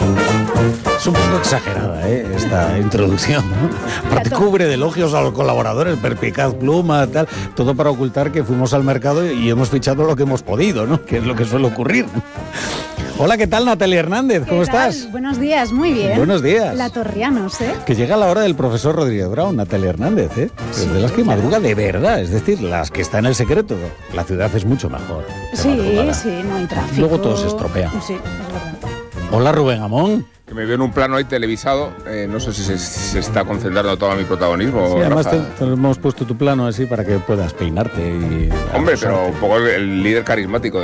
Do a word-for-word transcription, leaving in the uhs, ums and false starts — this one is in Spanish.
Es un poco exagerada, ¿eh? Esta introducción, ¿no? Aparte cubre de elogios a los colaboradores, perspicaz pluma, tal, todo para ocultar que fuimos al mercado y hemos fichado lo que hemos podido, ¿no? Que es lo que suele ocurrir. Hola, ¿qué tal, Natalia Hernández? ¿Cómo estás? Buenos días, muy bien. Buenos días. La Torrianos, ¿eh? Que llega la hora del profesor Rodríguez Brown, Natalia Hernández, ¿eh? Es Sí, de las que claro. madruga de verdad, es decir, las que está en el secreto. La ciudad es mucho mejor. de Sí, madrugada. sí, no hay tráfico. Luego todo se estropea. Sí, es verdad. Hola, Rubén Amón. Que me veo en un plano ahí televisado, eh, no sé si se, si se está concentrando todo mi protagonismo. Sí, además te, Rafa. te hemos puesto tu plano así para que puedas peinarte y... Hombre, abusarte. pero un poco el, el líder carismático